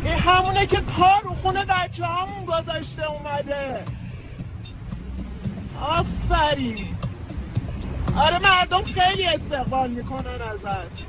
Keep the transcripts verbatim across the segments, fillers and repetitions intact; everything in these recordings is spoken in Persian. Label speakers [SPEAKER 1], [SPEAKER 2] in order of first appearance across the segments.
[SPEAKER 1] این همونه که پا رو خونه بچه همون گذاشته اومده. آفرین. آره مردم خیلی استقبال میکنن ازت.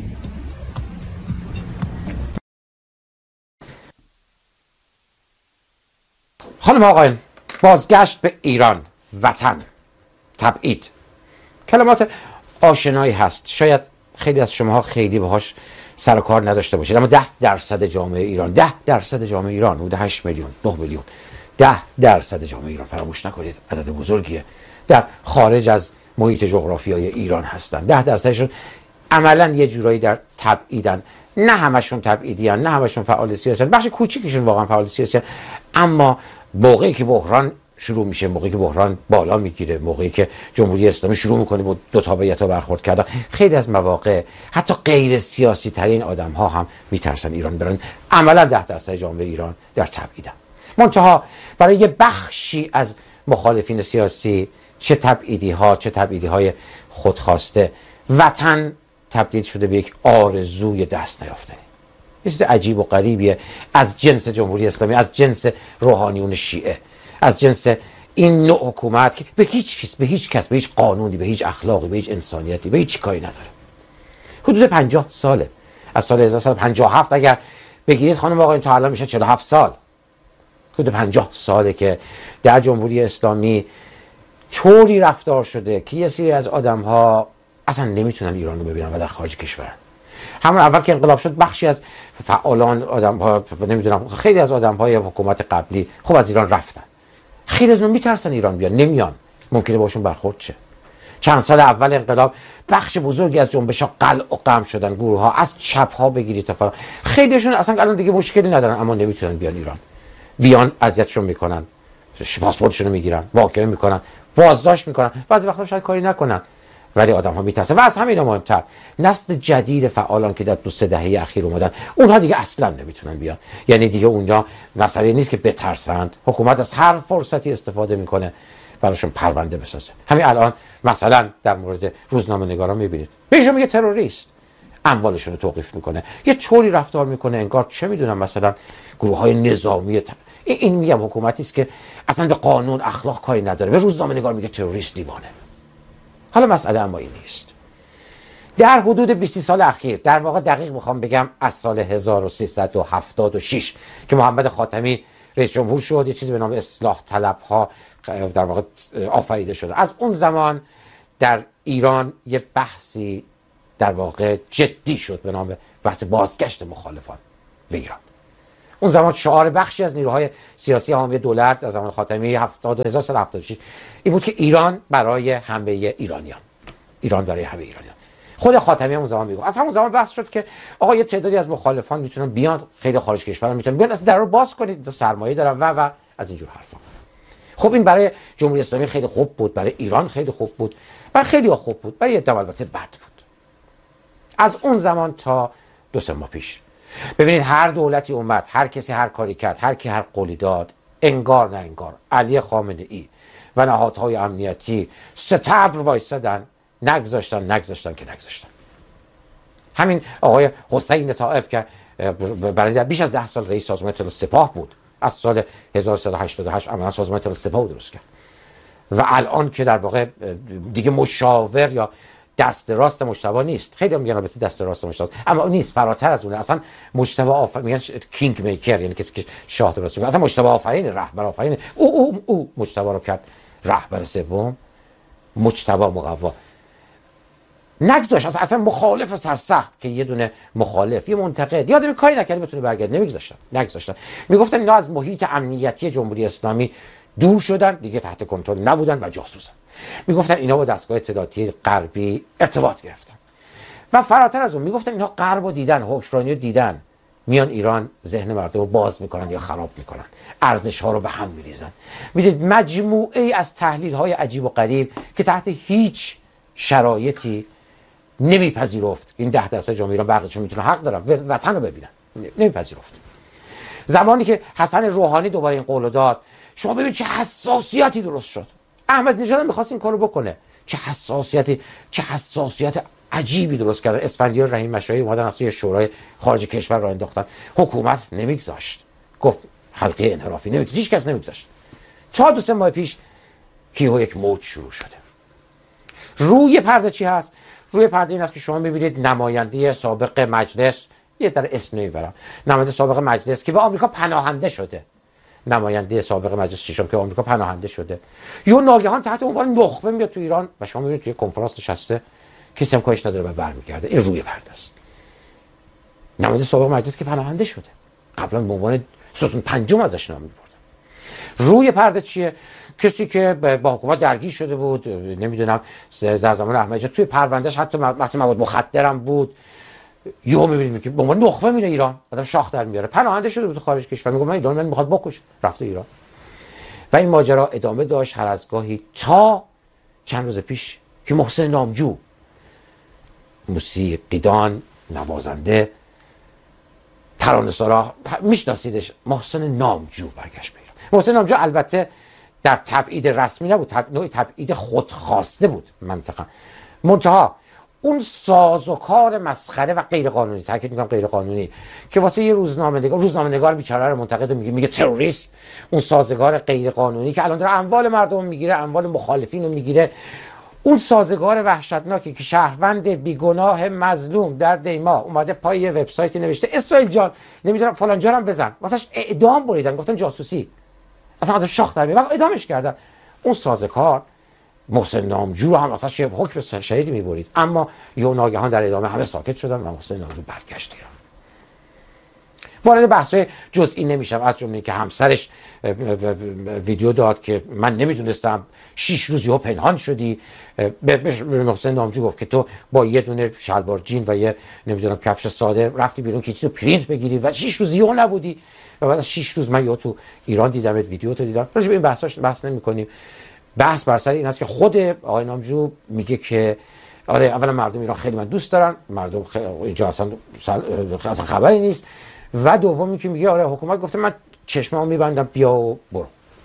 [SPEAKER 2] خانم آقایان، بازگشت به ایران، وطن، تبعید، کلمات آشنایی هست. شاید خیلی از شماها خیلی باهاش سر و کار نداشته باشید، اما ده درصد جامعه ایران، ده درصد جامعه ایران، حدود هشت میلیون، نه میلیون، ده درصد جامعه ایران، فراموش نکنید عدد بزرگیه، در خارج از محیط جغرافیایی ایران هستن. ده درصدشون عملا یه جورایی در تبعیدن. نه همشون تبعیدی هن، نه همشون فعال سیاسی هن. بخش کوچیکشون واقعا فعال سیاسی هن. اما موقعی که بحران شروع میشه، موقعی که بحران بالا میگیره، موقعی که جمهوری اسلامی شروع میکنه با دو تابعیت‌ها برخورد کردن، خیلی از مواقع حتی غیر سیاسی ترین آدم ها هم میترسن ایران برن. عملا ده درصد جامعه ایران در تبعیدن. منتها برای یه بخشی از مخالفین سیاسی، چه تبعیدی ها چه تبعیدی های خودخواسته، وطن تبدیل شده به یک آرزوی دست نیافتنی. یه چیز عجیب و غریبیه، از جنس جمهوری اسلامی، از جنس روحانیون شیعه، از جنس این نوع حکومت که به هیچ کس به هیچ کس به هیچ قانونی، به هیچ اخلاقی، به هیچ انسانیتی، به هیچ کاری نداره. حدود پنجاه ساله، از سال هزار و سیصد و پنجاه و هفت اگر بگیرید خانم آقایان تا الان میشه چهل و هفت سال. حدود پنجاه ساله که در جمهوری اسلامی طوری رفتار شده که یه سری از آدم‌ها اصلا نمیتونن ایران رو ببینن و در خارج کشورن. همون اول که انقلاب شد بخشی از فعالان، آدم‌ها، نمیدونم، خیلی از آدم‌های حکومت قبلی خب از ایران رفتن. خیلی از اونها میترسن ایران بیان، نمیان، ممکنه باشون برخورد شه. چند سال اول انقلاب بخش بزرگی از جنبش‌ها قلع و قم شدن، گروه‌ها از چپ‌ها بگیرید تا فلان. خیلیشون اصلا الان دیگه مشکلی ندارن اما نمیتونن بیان ایران. بیان اذیتشون میکنن، پاسپورتشون رو میگیرن، محاکمه میکنن، بازداشت میکنن، بعضی وقتا شاید کاری نکنن ولی آدم ها میترسن. و از همینا مهمتر نسل جدید فعالان که در دو سه دهه اخیر اومدن، اونها دیگه اصلا نمیتونن بیان. یعنی دیگه اونجا مسئله نیست که بترسند، حکومت از هر فرصتی استفاده میکنه براشون پرونده بسازه. همین الان مثلا در مورد روزنامه نگارا میبینید بهشون میگه تروریست، اموالشون رو توقیف میکنه، یه طوری رفتار میکنه انگار چه میدونم مثلا گروه های نظامی ت... این میگم حکومتی است که اصلا به قانون اخلاق کاری نداره، به روزنامه نگار میگه تروریست، دیوانه. حالا مسئله اما این نیست. در حدود بیست سال اخیر، در واقع دقیق میخوام بگم از سال هزار و سیصد و هفتاد و شش که محمد خاتمی رئیس جمهور شد، یه چیزی به نام اصلاح طلب ها در واقع آفریده شده. از اون زمان در ایران یه بحثی در واقع جدی شد به نام بحث بازگشت مخالفان به ایران. اون زمان شعار بخشی از نیروهای سیاسی حامی دولت از زمان خاتمی هزار و سیصد و هفتاد و شش این بود که ایران برای همه ایرانیان، ایران برای همه ایرانیان. خود خاتمی هم اون زمان میگه. از همون زمان بحث شد که آقا یه تعدادی از مخالفان میتونن بیان، خیلی خارج کشورن میتونن بیان، اصلا در رو باز کنید، سرمایه دارن و و از اینجور حرفا. خب این برای جمهوری اسلامی خیلی خوب بود، برای ایران خیلی خوب بود، برای خیلی ها خوب بود، برای عده البته بد بود. از اون زمان تا دو سه ماه پیش ببینید هر دولتی اومد، هر کسی هر کاری کرد، هر کی هر قولی داد، انگار نه انگار علی خامنه ای و نهادهای امنیتی ستبر وایسادن، نگذاشتن نگذاشتن که نگذاشتن. همین آقای حسین طائب که برای بیش از ده سال رئیس سازمان اطلاعات سپاه بود، از سال هزار و سیصد و هشتاد و هشت عملا سازمان اطلاعات سپاه درست کرد و الان که در واقع دیگه مشاور یا دست راست مجتبی نیست. خیلی هم میگن البته دست راست مجتبی، اما نیست، فراتر از اونه. اصلا مجتبی آفرین میگن کینگ میکر، یعنی کسی که شاه درست میکنه. اصلا مجتبی آفرین، رهبر آفرین، او او او مجتبی رو کرد رهبر سوم، مجتبی مقوا. نگذاش اصلا, اصلا مخالف سرسخت که یه دونه مخالف، یه منتقد، یادم کاری نکردی بتونه برگرد، نمیگذاشتن نگذاشتن. میگفتن اینا از محیط امنیتی جمهوری اسلامی دور شدن، دیگه تحت کنترل نبودن و جاسوسن. میگفتن اینا با دستگاه اطلاعاتی غربی ارتباط گرفتن و فراتر از اون میگفتن اینا غرب رو دیدن، حکمرانی رو دیدن، میان ایران ذهن مردم رو باز میکنن یا خراب میکنن، ارزش ها رو به هم میریزن. میدید مجموعه ای از تحلیل های عجیب و غریب که تحت هیچ شرایطی نمیپذیرفت این ده درصد جامعه ایران بقیه‌شون میتونه حق دارن وطن رو ببینن، نمیپذیرفت. زمانی که حسن روحانی دوباره این قول داد، شما ببینید چه حساسیتی درست شد. احمد نژاد می‌خواست این کارو بکنه، چه حساسیتی، چه حساسیت عجیبی درست کردن. اسفندیار رحیم مشایی اومدن از توی شورای خارج کشور را انداختن. حکومت نمیگذاشت، گفت حلقه انحرافی نمیگذاشت، هیچ کس نمیگذاشت. تا دو سه ماه پیش کیهو یک موج شروع شده. روی پرده چی هست؟ روی پرده این است که شما می‌بینید نماینده سابق مجلس، یه در اسم نمیبرم، نماینده سابق مجلس که به آمریکا پناهنده شده، نماینده سابق مجلس ششم که آمریکا پناهنده شده، یا ناگهان تحت عنوان نخبه میاد تو ایران و شما میبینید توی کنفرانس نشسته، کسی هم کارش نداره و برمیگرده. این روی پرده است. نماینده سابق مجلس که پناهنده شده، قبلا به عنوان ستون پنجم ازش نام میبردن. روی پرده چیه؟ کسی که با حکومت درگیر شده بود، نمیدونم در زمان احمدی نژاد توی پروندهش حتی مثلا مواد مخدرم بود، یهو میبینید که به عنوان نخبه میره ایران، آدم شاخ در میاره، پناهنده شده بود خارج کشور، میگه من ایران من میخواد بکشه، رفته ایران. و این ماجرا ادامه داشت هر از گاهی تا چند روز پیش که محسن نامجو، موسیقیدان، نوازنده، ترانه‌سرا، میشناسیدش، محسن نامجو برگشت به ایران. محسن نامجو البته در تبعید رسمی نبود، تب... نوعی تبعید خودخواسته بود منطقا، منتها اون سازوکار مسخره و غیر قانونی، تاکید میکنم غیر قانونی، که واسه یه روزنامه نگار روزنامه نگار بیچاره رو منتقد میگه میگه تروریست، اون سازگار غیر قانونی که الان داره اموال مردم میگیره، اموال مخالفین رو میگیره، اون سازگار وحشتناکی که شهروند بیگناه مظلوم در دیما اومده پای یه وبسایتی نوشته اسرائیل جان نمیدونم فلان جا هم بزن، واسش اعدام بریدن، گفتن جاسوسی، اصلا آدم شاخ در میاد، اعدامش کردن. اون سازکار محسن نامجو هم واسش یه حکم شهیدی میبرید، اما یه ناگهان در ادامه همه ساکت شدن و محسن نامجو برگشت ایران. وارد بحث‌های جزئی نمیشم، از جمله که همسرش ویدیو داد که من نمیدونستم، شش روز یهو پنهان شدی. به محسن نامجو گفت که تو با یه دونه شلوار جین و یه نمیدونم کفش ساده رفتی بیرون که چیزو پرینت بگیری و شش روز یهو نبودی و بعد از شش روز من یهو تو ایران دیدمت، ویدیو تو دیدم. راجع به این بحثاش بحث نمی‌کنیم. بحث بر سر این است که خود آقای نامجو میگه که آره اولا مردم ایران خیلی من دوست دارن، مردم خیلی اینجا اصلا اصلا خبری نیست، و دومی که میگه آره حکومت گفته من چشممو میبندم بیا و برو.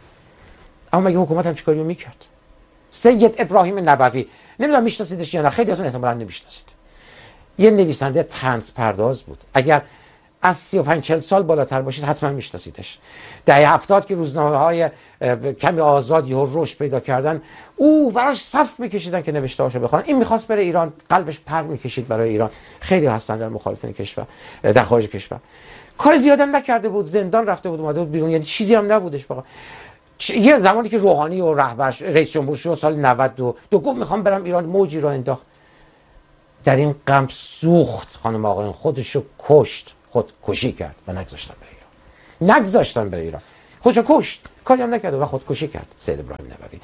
[SPEAKER 2] اما مگه حکومت هم چیکاریو میکرد؟ سید ابراهیم نبوی، نمیدونم میشناسیدش یا نه، خیلیاتون احتمالاً نمیشناسید، یه نویسنده طنز پرداز بود. اگر از سی و پنج چهل سال بالاتر باشید حتما میشناسیدش. دهه هفتاد که روزنامه‌های کمی آزاد یهو رشد پیدا کردن، او براش صف میکشیدن که نوشته‌هاشو بخوان. این میخواست بره ایران، قلبش پر میکشید برای ایران. خیلی هستن در مخالفین کشور در خارج کشور. کار زیادم نکرده بود، زندان رفته بود اومده بود بیرون، یعنی چیزی هم نبودش واقعا. یه زمانی که روحانی و رهبر رئیس جمهور شد سال نود و دو گفت میخوام برم ایران، موجی را انداخت. در این غم سوخت خانم آقایان، خودشو کشت، خود کشی کرد و نگذاشتن بره ایران. نگذاشتن بره ایران. خودشو کشت، کاری هم نکرد و خود کشی کرد. سید ابراهیم نبوی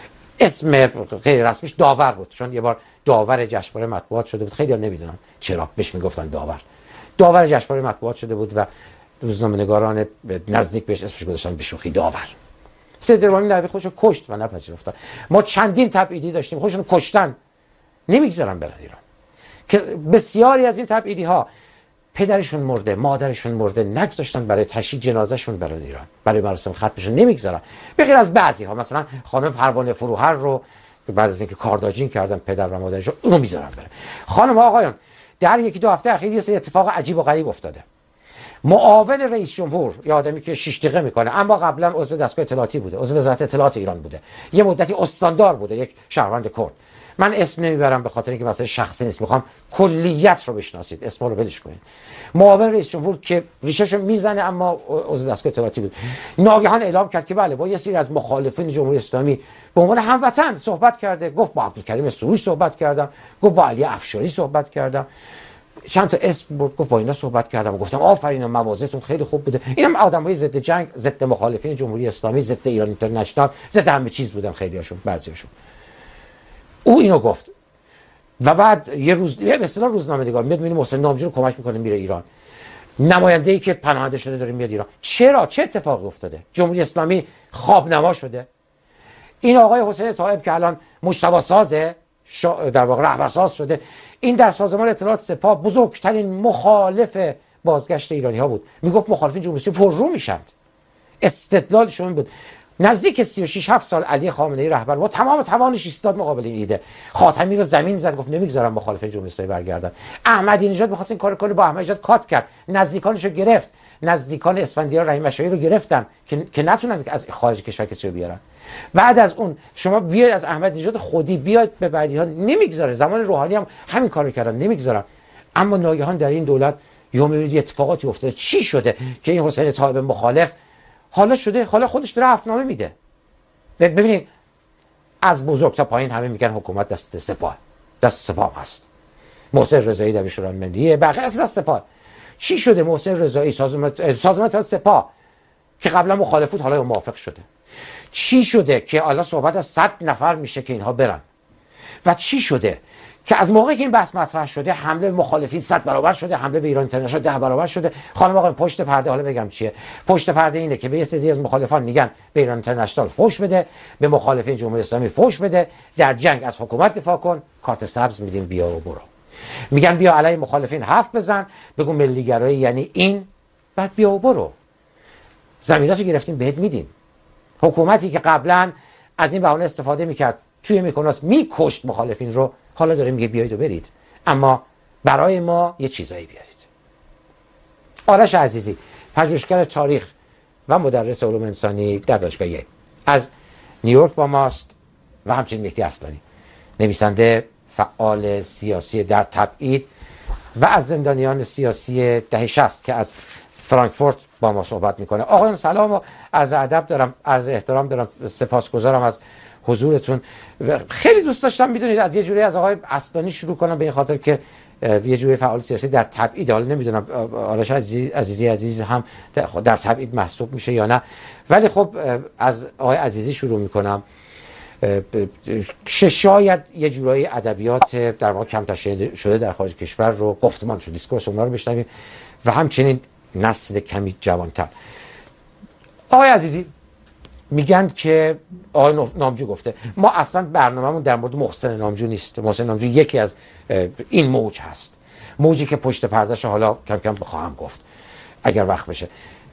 [SPEAKER 2] اسم غیر رسمیش داور بود، چون یه بار داور جشنواره مطبوعات شده بود. خیلی هم نمیدونم چرا بهش میگفتن داور. داور جشنواره مطبوعات شده بود و روزنامه‌نگاران نزدیک بهش اسمش گذاشتن به شوخی داور. سید ابراهیم نبوی خودشو کشت و نپذیرفتن. ما چندین تبعیدی داشتیم خودشون کشتن، نمیگذارن برن ایران. که بسیاری از این تبعیدی ها پدرشون مرده، مادرشون مرده، نگذاشتن برای تشییع جنازهشون برن ایران، برای مراسم ختمشون نمیگذارن. به غیر از بعضی ها، مثلا خانم پروانه فروهر رو که بعد از اینکه کارداجین کردن پدر و مادرش رو، اونو میذارن بره. خانم آقایان، در یکی دو هفته اخیر یه سری اتفاق عجیب و غریب افتاده. معاون رئیس جمهور، یه آدمی که شش دقیقه میکنه اما قبلا عضو دستگاه اطلاعاتی بوده، عضو وزارت اطلاعات ایران بوده، یه مدتی استاندار بوده، یک شهروند کرد. من اسم نمیبرم به خاطر اینکه مسئله شخصی نیست، میخوام کلیت رو بشناسید، اسم رو ولش کنید. معاون رئیس جمهور که ریشه‌شو میزنه اما عضو دستگاه اطلاعاتی بود، ناگهان اعلام کرد که بله با یه سری از مخالفین جمهوری اسلامی به عنوان هموطن صحبت کرده. گفت با عبدالکریم سروش صحبت کردم، گفت با علی افشاری صحبت کردم، چند تا اسم برد، گفت با اینا صحبت کردم، گفتم آفرین موازتون خیلی خوب بوده. اینم آدمای ضد جنگ، ضد مخالفین جمهوری اسلامی، ضد ایران اینترنشنال، ضد همه چیز بودن خیلیاشون، بعضیاشون. او اینو گفت و بعد یه روز به اصطلاح روزنامه‌نگار میاد میبینه محسن نامجو رو کمک میکنه میره ایران، نماینده‌ای که پناهنده شده داره میاد ایران. چرا؟ چه اتفاقی افتاده؟ جمهوری اسلامی خوابنما شده؟ این آقای حسین طایب که الان مجتبی سازه، در واقع رهبرساز شده، این در سازمان اطلاعات سپاه بزرگترین مخالف بازگشت ایرانی ها بود. میگفت مخالفین جمهوری اسلامی پررو میشن. استدلالشون بود نزدیک سی و شش هفت سال علی خامنه‌ای رهبر با تمام توانش ایستاد مقابل این ایده. خاتمی رو زمین زد، گفت نمیگذارم مخالفین جمهوری اسلامی برگردن. احمدی نژاد می‌خواست این کارو کنه، با احمدی نژاد کات کرد، نزدیکانشو گرفت، نزدیکان اسفندیار رحیم مشایی رو گرفتن که که نتونن از خارج کشور کسی رو بیارن. بعد از اون شما بیاید از احمدی نژاد خودی بیاید به بعدی‌ها، نمیگذاره. زمان روحانی هم همین کارو کردن، نمیگذارن. اما ناگهان در این دولت یهو می‌بینید اتفاقاتی افتاده. چی شده که این حسین طایب مخالف حالا شده، حالا خودش داره عفونامه میده. ببینید از بزرگ تا پایین همه میگن حکومت دست سپاه، دست سپاه هست. محسن رضایی دبیرستان ملیه، بقیه از دست سپاه. چی شده محسن رضایی سازمان سازمان اتحاد سپاه که قبلا مخالف بود حالا موافق شده؟ چی شده که حالا صحبت از صد نفر میشه که اینها برن؟ و چی شده که از موقعی که این بحث مطرح شده حمله به مخالفین صد برابر شده، حمله به ایران اینترنشنال ده برابر شده؟ خانم آقای پشت پرده، حالا بگم چیه پشت پرده؟ اینه که به یه سری از مخالفان میگن به ایران اینترنشنال فوش بده، به مخالفین جمهوری اسلامی فوش بده، در جنگ از حکومت دفاع کن، کارت سبز میدیم بیا و برو. میگن بیا علیه مخالفین حرف بزن، بگو ملیگرایی یعنی این، بعد بیا و برو. زمیناتو گرفتیم بهت میدیم. حکومتی که قبلا از این بهانه استفاده میکرد توی میکناس میکشت مخالفین رو، حالا داره میگه بیایید و برید، اما برای ما یه چیزایی بیارید. آرش عزیزی پژوهشگر تاریخ و مدرس علوم انسانی در دانشگاه ییل از نیویورک با ماست و همچنین مهدی اصلانی نویسنده فعال سیاسی در تبعید و از زندانیان سیاسی دهه شصت که از فرانکفورت با ما صحبت میکنه. آقایان سلام و عرض ادب دارم، عرض احترام دارم، سپاسگزارم از حضورتون. خیلی دوست داشتم میدونید از یه جوری از آقای اصلانی شروع کنم، به این خاطر که یه جوری فعال سیاسی در تبعید، حالا نمیدونم آرش عزیزی عزیزی عزیز هم در تبعید محسوب میشه یا نه، ولی خب از آقای عزیزی شروع میکنم. شاید یه جورایی ادبیات در واقع کم تشنیده شده در خارج کشور رو، گفتمان شد، دیسکورس اونها رو بشنویم و همچنین نسل کمی جوانتر. آقای عزیزی میگن که آقای نامجو گفته ما اصلا برنامه‌مون در مورد محسن نامجو نیست. محسن نامجو یکی از این موج هست، موجی که پشت پردهش حالا کم کم بخواهم گفت اگر وقت بشه.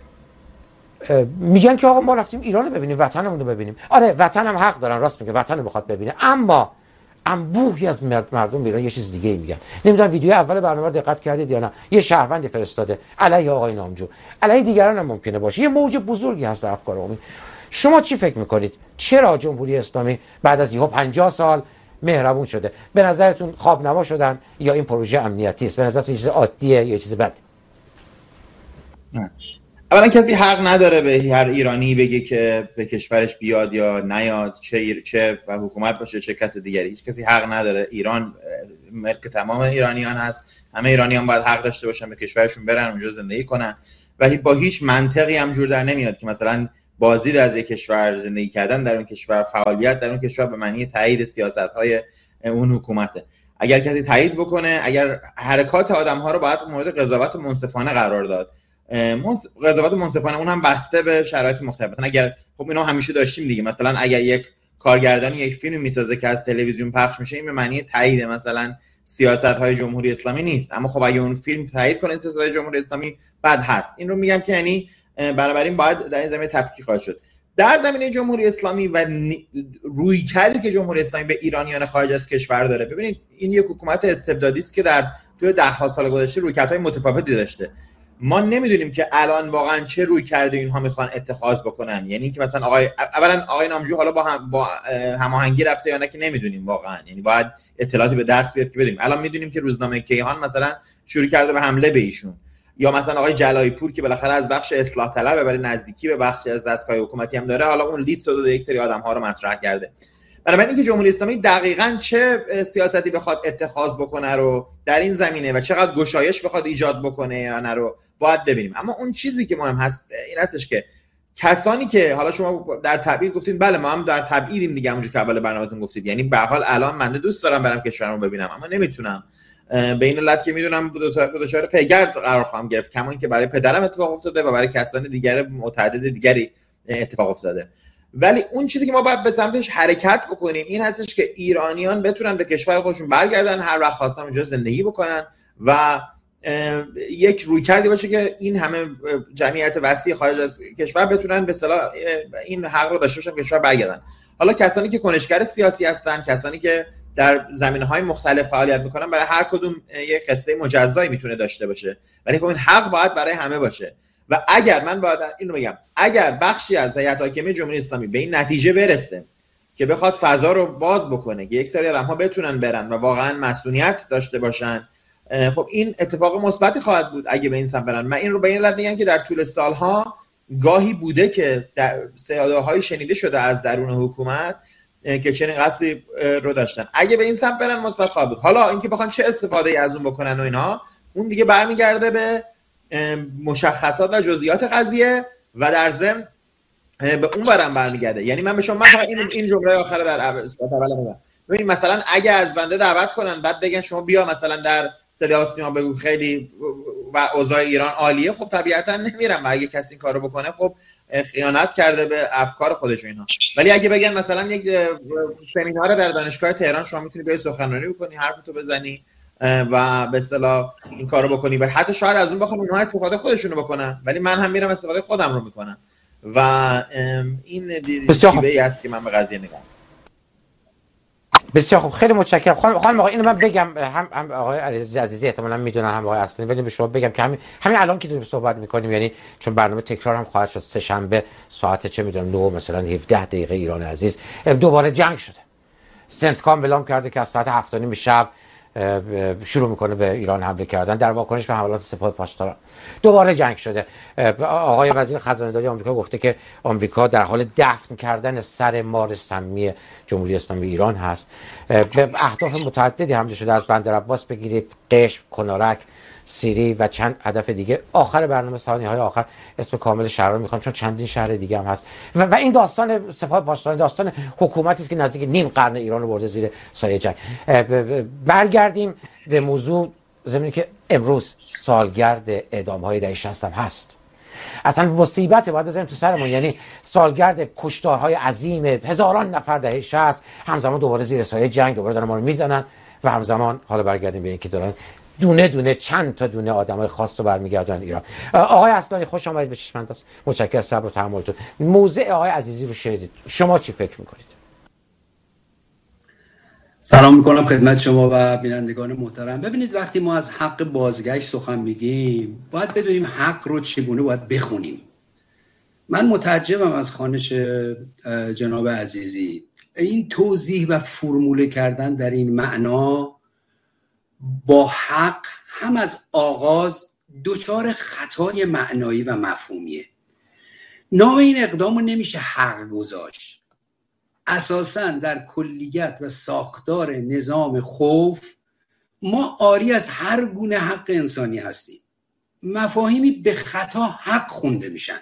[SPEAKER 2] میگن که آقا ما رفتیم ایران رو ببینیم، وطنمون رو ببینیم. آره وطن هم حق دارن، راست میگه، وطن رو بخواد ببینه، اما انبوهی از مردم ایران یه چیز دیگه میگن. نمیدونم ویدیو اول برنامه رو دقت کردید یا نه، یه شهروند فرستاده علیه آقای نامجو، علیه دیگران هم ممکنه باشه. یه موج بزرگی هست در افکار عمومی. شما چی فکر میکنید چرا جمهوری اسلامی بعد از یهو پنجاه سال مهربون شده؟ به نظرتون خواب نما شدن یا این پروژه امنیتی است؟ به نظرتون چیز عادیه یا چیز بده؟
[SPEAKER 3] اولا کسی حق نداره به هر ایرانی بگه که به کشورش بیاد یا نیاد، چه چه و حکومت باشه چه کس دیگری. هیچ کسی حق نداره. ایران ملک تمام ایرانیان هست. همه ایرانیان باید حق داشته باشن به کشورشون برن، اونجا زندگی کنن و با هیچ منطقی هم جور در نمیاد که مثلا بازدید از یک کشور، زندگی کردن در اون کشور، فعالیت در اون کشور به معنی تایید سیاست‌های اون حکومته. اگر کسی تایید بکنه، اگر حرکات آدم‌ها رو باید مورد قضاوت منصفانه قرار داد. قضاوت منصفانه اون هم بسته به شرایط مختلف. مثلا اگر خب اینا همیشه داشتیم دیگه، مثلا اگر یک کارگردانی یک فیلم میسازه که از تلویزیون پخش میشه، این به معنی تایید مثلا سیاست‌های جمهوری اسلامی نیست. اما خب اگه اون فیلم تایید کنه سیاست‌های جمهوری اسلامی بد هست. این رو میگم که یعنی بنابراین باید در این زمینه تفکیک خواهد شد. در زمینه جمهوری اسلامی و رویکردی که جمهوری اسلامی به ایرانیان خارج از کشور داره، ببینید این یک حکومت استبدادی است که در طول ده ها سال گذشته رویکردهای متفاوتی داشته. ما نمیدونیم که الان واقعا چه رویکردی اینها میخوان اتخاذ بکنن. یعنی که مثلا آقای اولا آقای نامجو حالا با هم با هماهنگی رفته یا نه که نمیدونیم واقعا، یعنی باید اطلاعاتی به دست بیاد که بدونیم. الان میدونیم که روزنامه کیهان مثلا شروع کرده به حمله به ایشون، یا مثلا آقای جلایی پور که بالاخره از بخش اصلاح طلبه برای نزدیکی به بخش از دستگاه حکومتی هم داره، حالا اون لیست رو داده یک سری آدم‌ها رو مطرح کرده. بنابراین اینکه جمهوری اسلامی دقیقاً چه سیاستی بخواد اتخاذ بکنه رو در این زمینه و چقدر گشایش بخواد ایجاد بکنه یا نه رو باید ببینیم. اما اون چیزی که مهم هست این هستش که کسانی که حالا شما در تبعید گفتین، بله ما هم در تبعیدیم دیگه، همونجوری که اول برنامه‌تون گفتید. یعنی به هر حال الان من دوست دارم برم کشورمو ببینم اما نمیتونم، به این علت که میدونم دچار پیگرد قرار خواهم گرفت، کما اینکه برای پدرم اتفاق افتاده و برای کسان دیگر متعدد دیگری اتفاق افتاده. ولی اون چیزی که ما باید به سمتش حرکت بکنیم این هستش که ایرانیان بتونن به کشور خودشون برگردن، هر وقت خواستن اونجا زندگی بکنن و یک روی کردی باشه که این همه جمعیت وسیع خارج از کشور بتونن به اصطلاح این حق رو داشته باشن کشور برگردن. حالا کسانی که کنشگر سیاسی هستن، کسانی که در زمینه‌های مختلف فعالیت میکنن، برای هر کدوم یک قصه مجزایی میتونه داشته باشه، ولی خب این حق باید برای همه باشه. و اگر من باید اینو بگم، اگر بخشی از هیئت حاکمه جمهوری اسلامی به این نتیجه برسه که بخواد فضا رو باز بکنه که یک سری آدم‌ها بتونن برن و واقعا مسئولیت داشته باشن، خب این اتفاق مثبتی خواهد بود اگه به این سمت برن. من این رو به این علت میگم که در طول سالها گاهی بوده که صداهای شنیده شده از درون حکومت که چنین قصدی رو داشتن. اگه به این سمت برن مثبت خواهد بود. حالا اینکه بخوان چه استفاده از اون بکنن و اینها، اون دیگه برمیگرده به مشخصات و جزئیات قضیه و در ضمن به اون برم برمیگرده. یعنی من به شما من این این جمله آخر در اول میگم، ببین مثلا اگه از بنده دعوت کنن بعد بگن شما بیا مثلا در صدا و سیما بگو خیلی و اوضاع ایران عالیه، خب طبیعتا نمیرم. و اگه کسی این کارو بکنه خب خیانت کرده به افکار خودش و اینا. ولی اگه بگن مثلا یک سمینار در دانشگاه تهران شما میتونی بیای سخنرانی بکنی، حرفتو بزنی و به اصطلاح این کارو بکنی و حتی شاید از اون بخوام اونها استفاده خودشونو بکنن، ولی من هم میرم استفاده خودم رو میکنم. و این شیوه‌ای است که من به قضیه نگاه.
[SPEAKER 2] بسیار خوب، خیلی متشکرم. خانم خانم آقا اینو من بگم، هم, هم آقای علیرضا عزیزی احتمالاً میدونن، هم آقای اصلانی، ولی به شما بگم که همین همین الان که داریم صحبت میکنیم، یعنی چون برنامه تکرار هم خواهد شد، سه شنبه ساعت چه میدونم نه مثلا هفده دقیقه ایران عزیز دوباره جنگ شده. سنتکام اعلام کرده که از ساعت هفت و نیم شب شروع میکنه به ایران حمله کردن در واکنش به حملات سپاه پاسداران. دوباره جنگ شده. آقای وزیر خزانه داری آمریکا گفته که آمریکا در حال دفن کردن سر مار سمی جمهوری اسلامی ایران هست. به اهداف متعددی حمله شده، از بندر عباس بگیرید، قشم، کنارک، سیری و چند هدف دیگه. آخر برنامه ثانیه‌های آخر اسم کامل شهر رو میخوام چون چندین شهر دیگه هم هست. و, و این داستان سپاه پاسداران داستان حکومتی است که نزدیک نیم قرن ایران رو برده زیر سایه جنگ. برگردیم به موضوع، زمینی که امروز سالگرد اعدام‌های دهه شصت هم هست. اصلا مصیبت باید بزنیم تو سرمون، یعنی سالگرد کشتارهای عظیم هزاران نفر دهه شصت، همزمان دوباره زیر سایه جنگ دوباره دارن ما رو میزنن و همزمان حالا برگردیم به اینکه دارن دونه دونه چند تا دونه آدمای خاص رو برمیگردن ایران. آقای اصلانی خوش آمدید به چشم انداز. متشکرم از صبر و تحملتون. موضع آقای عزیزی رو شنیدید، شما چی فکر میکنید؟
[SPEAKER 4] سلام میکنم خدمت شما و بینندگان محترم. ببینید وقتی ما از حق بازگشت سخن میگیم باید بدونیم حق رو چگونه باید بخونیم. من متعجبم از خوانش جناب عزیزی. این توضیح و فرموله کردن در این معنا با حق هم از آغاز دچار خطای معنایی و مفهومیه. نام این اقدام رو نمیشه حق گذاشت. اساساً در کلیت و ساختار نظام خوف ما عاری از هر گونه حق انسانی هستیم. مفاهیمی به خطا حق خونده میشن.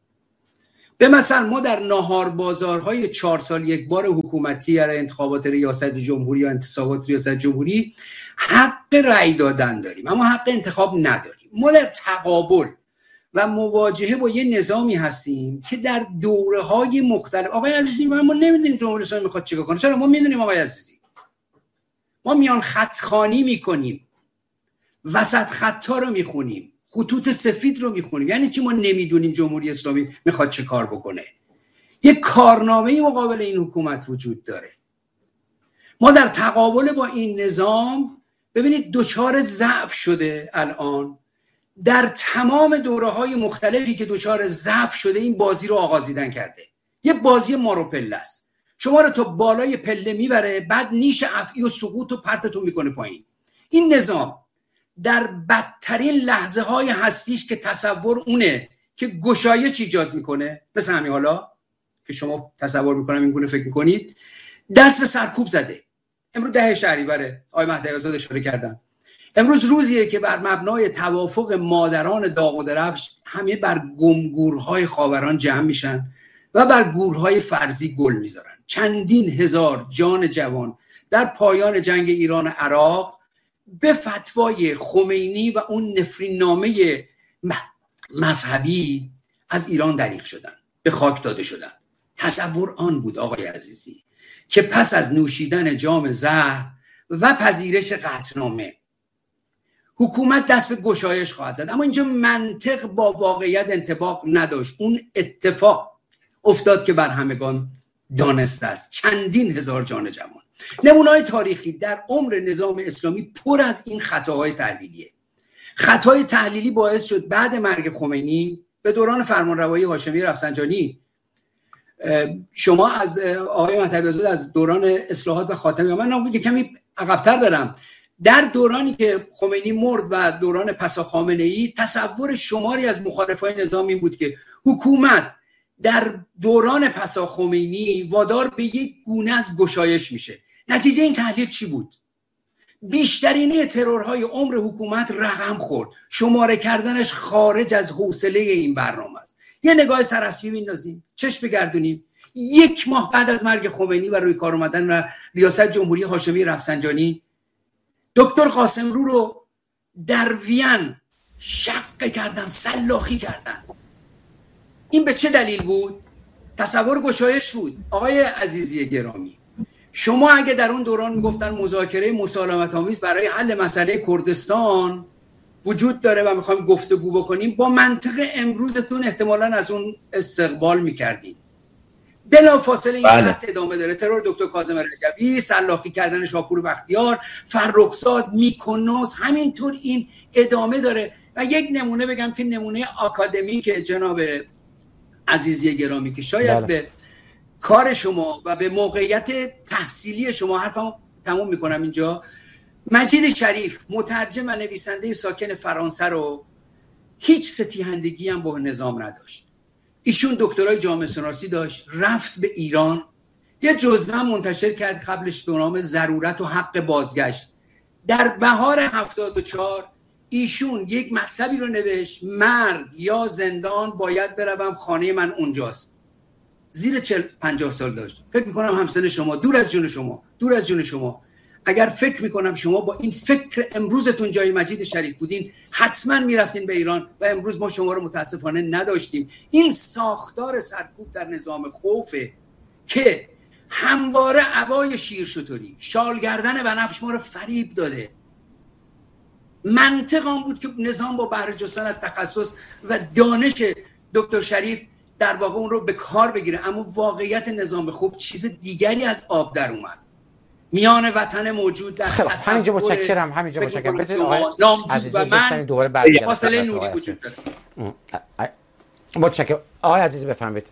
[SPEAKER 4] به مثل ما در ناهار بازارهای چهار سال یک بار حکومتی یا انتخابات ریاست جمهوری یا انتصابات ریاست جمهوری حق رأی دادن داریم اما حق انتخاب نداریم. ما در تقابل و مواجهه با یه نظامی هستیم که در دوره‌های مختلف آقای عزیزی ما نمیدونیم جمهوری اسلامی میخواد چیکار کنه. چرا؟ ما میدونیم آقای عزیزی، ما میان خطخوانی میکنیم، وسط خطا رو میخونیم، خطوط سفید رو میخونیم. یعنی چی ما نمیدونیم جمهوری اسلامی میخواد چه کار بکنه؟ یه کارنامه‌ای مقابل این حکومت وجود داره. ما در تقابل با این نظام ببینید دچار ضعف شده. الان در تمام دوره‌های مختلفی که دچار ضعف شده این بازی رو آغازیدن کرده. یه بازی مارو پله است. شما رو تا بالای پله میبره، بعد نیش افعی و سقوط و پرتتون میکنه پایین. این نظام در بدترین لحظه های هستیش که تصور اونه که گشایش ایجاد میکنه، مثل همین حالا که شما تصور میکنم این گونه فکر میکنید، دست به سرکوب زده. امروز ده شهریوره، آقای مهدی آزاد اشاره کردن. امروز روزیه که بر مبنای توافق مادران داغ و درفش همه بر گمگورهای خاوران جمع میشن و بر گورهای فرضی گل میذارن. چندین هزار جان جوان در پایان جنگ ایران عراق به فتوای خمینی و اون نفرین نامه مذهبی از ایران دریغ شدن، به خاک داده شدن. تصور آن بود آقای عزیزی که پس از نوشیدن جام زهر و پذیرش قطعنامه حکومت دست به گشایش خواهد زد. اما اینجا منطق با واقعیت انطباق نداشت. اون اتفاق افتاد که بر همگان دانسته است. چندین هزار جان جوان. نمونه‌های تاریخی در عمر نظام اسلامی پر از این خطاهای تحلیلیه. خطای تحلیلی باعث شد بعد مرگ خمینی به دوران فرمانروایی هاشمی رفسنجانی، شما از آقای مطلبی آزاد از دوران اصلاحات و خاتمی، من یک کمی عقب‌تر برم، در دورانی که خمینی مرد و دوران پسا خامنه‌ای، تصور شماری از مخالفای نظام این بود که حکومت در دوران پسا خمینی وادار به یک گونه از گشایش میشه. نتیجه این تحلیل چی بود؟ بیشترینه ترورهای عمر حکومت رقم خورد. شماره کردنش خارج از حوصله این برنامه است. یه نگاه سراسری بندازیم، چشم بگردونیم. یک ماه بعد از مرگ خمینی و روی کار اومدن و ریاست جمهوری هاشمی رفسنجانی، دکتر قاسمرو رو در وین شق کردن، سلاخی کردن. این به چه دلیل بود؟ تصور گشایش بود. آقای عزیزی گرامی، شما اگه در اون دوران میگفتن مذاکره مسالمت آمیز برای حل مسئله کردستان وجود داره و میخوایم گفتگو بکنیم، با منطق امروزتون احتمالاً از اون استقبال میکردین. بلا فاصله این
[SPEAKER 3] بله.
[SPEAKER 4] خط ادامه داره. ترور دکتر کاظم رجوی، سلاخی کردن شاپور بختیار، فرخزاد، میکنوس، همینطور این ادامه داره. و یک نمونه بگم که نمونه آکادمیک جناب عزیزی گرامی که شاید بله. به کار شما و به موقعیت تحصیلی شما، حرفم تموم میکنم اینجا، مجید شریف مترجم و نویسنده ساکن فرانسه رو هیچ ستیهندگی هم با نظام نداشت. ایشون دکترای جامعه شناسی داشت، رفت به ایران، یه جزوه منتشر کرد قبلش به نام ضرورت و حق بازگشت. در بهار هفتاد و چهار ایشون یک مطلبی رو نوشت: مرگ یا زندان، باید بروم، خانه من اونجاست. زیر چهل پنجاه سال داشت. فکر میکنم همسن شما، دور از جون شما، دور از جون شما، اگر فکر میکنم شما با این فکر امروزتون جای مجید شریف بودین، حتما میرفتین به ایران و امروز ما شما رو متاسفانه نداشتیم. این ساختار سرکوب در نظام خوفه که همواره عبای شیرشتری، شالگردن بنفش ما رو فریب داده. منطق آن بود که نظام با بهره جستن از تخصص و دانش دکتر شریف در واقع اون رو به کار بگیره. اما واقعیت نظام خوب چیز دیگری از آب در اومد. میان وطن موجود در
[SPEAKER 2] تصور همینجا متشکرم همینجا متشکرم بذارید آقای عزیز و من دوباره برگردم.
[SPEAKER 4] فاصله نوری وجود داره.
[SPEAKER 2] متشکرم. آقای عزیز بفرمایید.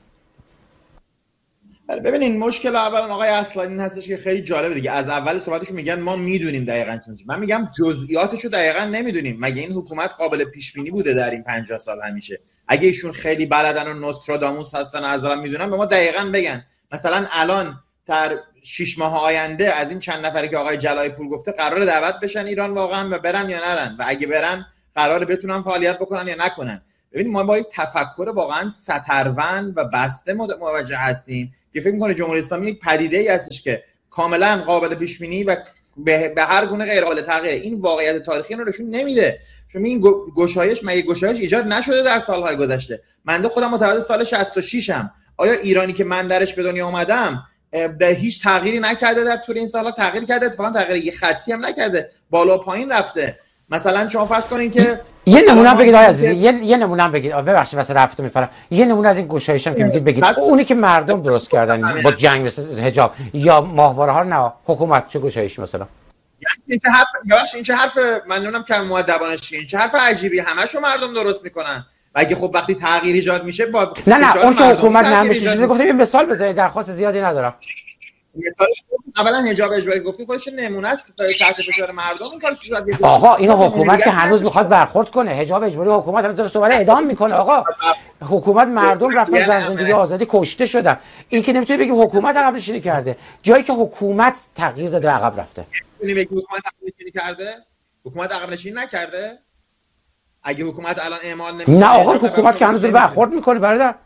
[SPEAKER 3] ببینین مشکل اولا آقای اصلانی این هستش که خیلی جالبه دیگه. از اول صحبتشو میگن ما میدونیم دقیقاً چی. من میگم جزئیاتشو دقیقاً نمیدونیم. مگه این حکومت قابل پیش بینی بوده در این پنجاه سال همیشه؟ اگه ایشون خیلی بلدن و نوستراداموس هستن و از الان میدونن، به ما دقیقاً بگن. مثلا الان در شش ماه آینده از این چند نفری که آقای جلای پور گفته قراره دعوت بشن ایران واقعا و برن یا نرن، و اگه برن قراره بتونن فعالیت بکنن یا نکنن. ببینید ما با یک تفکر واقعا سطرون و بسته مواجه هستیم که فکر می‌کنه جمهوری اسلامی یک پدیده‌ای هستش که کاملا قابل پیش بینی و به هر گونه غیر قابل تغییر. این واقعیت تاریخی رو نشون نمیده. چون این گشایش مگه گشایش ایجاد نشده در سالهای گذشته؟ من خودم متولد سال شصت و شش ام. آیا ایرانی که من درش به دنیا اومدم به هیچ تغییری نکرده در طول این سال‌ها؟ تغییر کرده، اتفاقا تغییر خطی هم نکرده، بالا و پایین رفته. مثلا شما فرض کنین که
[SPEAKER 2] یه نمونه بگید آقای عزیزی، یه یه نمونه بگید. ببخشید واسه رفتم میپرم. یه نمونه از این گشایش هم که میگید بگید. اونی که مردم درست کردن با جنگ مثل حجاب یا ماهواره ها، نه حکومت چه گشایشی مثلا؟
[SPEAKER 3] یعنی این چه حرف یواش این چه حرف من نمیدونم که مؤدبانه چیه، این چه حرف عجیبی، همشو مردم درست میکنن. اگه خب وقتی تغییر ایجاد میشه با
[SPEAKER 2] نه نه اون که حکومت نمیشه. گفتم یه مثال بزنید، درخواست زیادی ندارم.
[SPEAKER 3] مثالش اولا حجاب اجباری گفتین خودش نمونه است تحت فشار مردم. این کارو چیزا دیگه
[SPEAKER 2] آقا اینو حکومت که هنوز میخواد برخورد کنه. حجاب اجباری حکومت الان درست اومده ادام میکنه. آقا حکومت مردم رفتن زن زندگی آزادی کشته شدن. این که نمیتونی بگی حکومت عقب نشینی کرده، جایی که حکومت تغییر داده عقب رفته.
[SPEAKER 3] میتونی بگی حکومت عقب نشینی کرده؟ حکومت عقب نشینی نکرده؟ اگه حکومت الان اعمال نمیکنه، نه
[SPEAKER 2] آقا حکومت که هنوز داره برخورد میکنه برادر.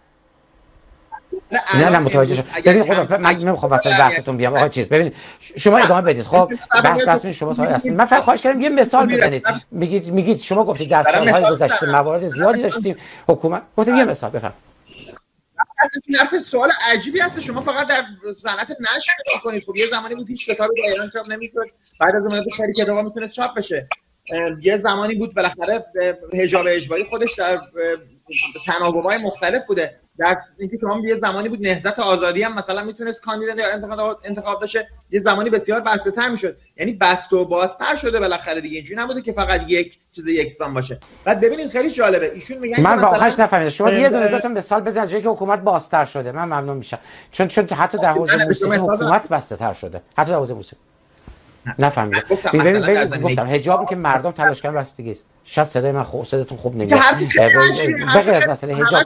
[SPEAKER 2] نه نه متوجه شدم. ببین خب من نمیخوام واسه بحثتون بیام آقا چیز. ببین شما ادامه بدید. خب بحث بحث می شما اصلا من فقط خواهش کردم یه مثال بزنید. میگید میگید شما گفتید در سالهای گذشته موارد زیادی داشتیم حکومت. گفتم یه مثال بفرمایید.
[SPEAKER 3] اصلا این حرف سوال عجیبی هست. شما فقط در صنعت نشر می‌کنید. خب یه زمانی بود هیچ کتابی در ایران چاپ نمی‌شد، بعد از اون تو خیلی کتابا میتونه چاپ بشه. یه زمانی بود بالاخره حجاب اجباری خودش در تناوب‌های مختلف بوده، در اینکه شما یه زمانی بود نهضت آزادی هم مثلا میتونست کاندیدا یا انتخاب انتخاب بشه، یه زمانی بسیار بسته‌تر میشد، یعنی بسته و بازتر شده بالاخره دیگه، اینجوری نبوده که فقط یک چیز یکسان باشه. بعد ببینید خیلی جالبه ایشون میگن
[SPEAKER 2] من واقعاش نفهمیدم شما یه دونه دو تا مثال بزنید جایی که حکومت بازتر شده، من ممنون میشم، چون چون حتی در حوزه موسیقی حکومت بسته‌تر شده، حتی در حوزه موسیقی نفهمیدم. ببین ببین گفتم حجابی که مردم تلاش کردن بستگی است. شاید صدای من خوب صداتون خوب نمیاد. بغیر از مسئله حجاب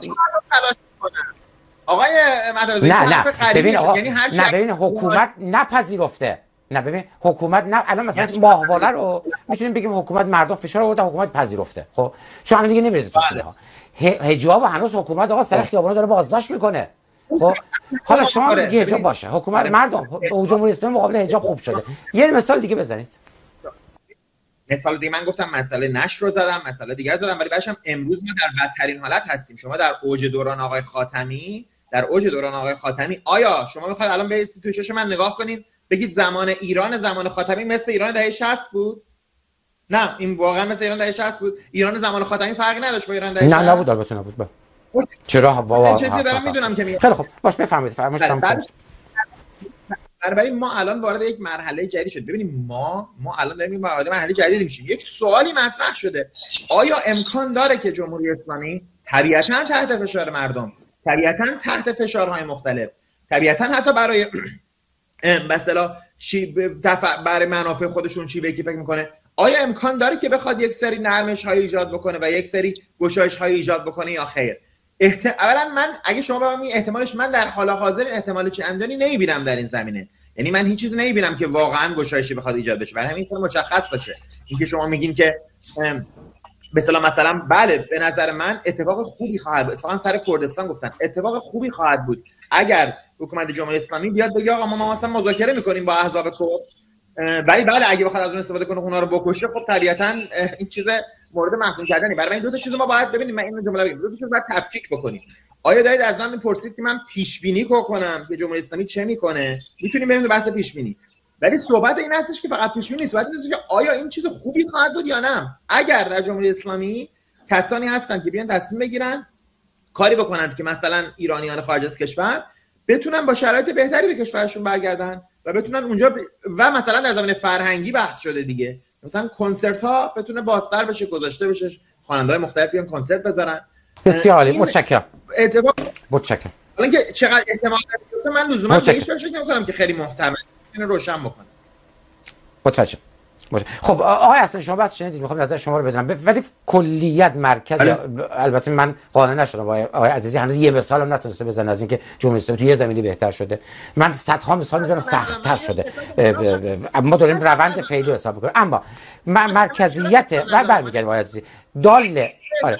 [SPEAKER 3] آقای مدارزی
[SPEAKER 2] نه نه ببین آقا یعنی هر نه ببین حکومت نپذیرفته، نه ببین حکومت نه الان مثلا ماهواره رو میتونیم بگیم حکومت مردم فشار آورده حکومت پذیرفته، خب چون الان دیگه نمیرسه تو خونه ها حجاب هنوز حکومت آقا سر خیابونا داره بازداشت میکنه. خب حالا شما میگی حجاب باشه، حکومت مردم جمهوری اسلامی مقابل حجاب خوب شده. یه مثال دیگه بزنید.
[SPEAKER 3] مثال دیگه من گفتم مسئله نشر رو زدم، مسئله دیگر زدم، ولی باشم امروز ما در بدترین حالت هستیم. شما در اوج دوران آقای خاتمی، در اوج دوران آقای خاتمی آیا شما میخواید الان به تو چش من نگاه کنید بگید زمان ایران زمان خاتمی مثل ایران دهه شصت بود؟ نه، این واقعا مثل ایران دهه شصت بود. ایران زمان خاتمی فرقی نداشت با ایران دهه شصت.
[SPEAKER 2] نه نبود، البته نبود. با چرا واقعا
[SPEAKER 3] چه چیزی دارم میدونم که
[SPEAKER 2] خیلی خوب باش بفرمایید فرمایید.
[SPEAKER 3] بنابراین ما الان وارد یک مرحله جدید شد. ببینیم ما ما الان داریم وارد مرحله جدیدی میشیم. یک سوالی مطرح شده، آیا امکان داره که جمهوری اسلامی طبیعتاً تحت فشار مردم، طبیعتاً تحت فشارهای مختلف، طبیعتاً حتی برای به اصطلاح چی برای منافع خودشون چی به کی فکر میکنه، آیا امکان داره که بخواد یک سری نرمش های ایجاد بکنه و یک سری گشایش های ایجاد بکنه یا خیر؟ احت... اولا من اگه شما به من میگی احتمالش، من در حال حاضر احتمال چندانی نمیبینم در این زمینه. یعنی من هیچ چیزی نمیبینم که واقعا گشایشی بخواد ایجاد بشه. برای همین مشخص باشه اینکه شما میگین که به اصطلاح مثلا بله به نظر من اتفاق خوبی خواهد بود. اتفاقا سر کردستان گفتن اتفاق خوبی خواهد بود اگر حکومت جمهوری اسلامی بیاد بگه آقا ما مثلا مذاکره میکنیم با احزاب کرد، ولی بله اگه بخواد از اون استفاده کنه اونها رو بکشه، خب طبیعتاً این چیز مورد محکوم کردنی. برای این دو تا چیزو ما باید ببینیم. من این جمله بگم، دو تا چیز باید تفکیک بکنیم. آیا دارید از من میپرسید که من پیش بینی کنم که جمهوری اسلامی چه میکنه؟ میتونیم بریم تو بحث پیش بینی، ولی صحبت این هستش که فقط پیش بینی نیست، صحبت این هستش که آیا این چیز خوبی خواهد بود یا نه. اگر در جمهوری اسلامی کسانی هستن که بیان تصمیم بگیرن کاری بکنن که مثلا ایرانیان خارج از کشور بتونن با شرایط بهتری به کشورشون برگردن و بتونن اونجا ب... و مثلا در زمینه فرهنگی بحث شده دیگه، مثلا کنسرت ها بتونه بازتر بشه، گذاشته بشه، خواننده‌های مختلف بیان کنسرت بذارن.
[SPEAKER 2] بسیار عالی، متشکرم.
[SPEAKER 3] اتفاق
[SPEAKER 2] متشکرم.
[SPEAKER 3] حالا اینکه چقدر احتمال داره من لزوما به هیچ وجه نمی‌کنم که خیلی محتمل اینو روشن بکنم.
[SPEAKER 2] متوجه. خب آقای اصلا شما بس شنیدید، میخوام نظر شما رو بدونم، ولی کلیت مرکز یا... البته من قانع نشدم با آقای عزیزی، هنوز یه مثال هم نتونسته بزنه از اینکه جمهوری اسلامی تو یه زمینی بهتر شده. من صدها مثال میزنم سخت‌تر شده. ما داریم روند فعلی حساب می‌کنیم، اما مرکزیت و برمیگردیم آقای عزیزی دال آره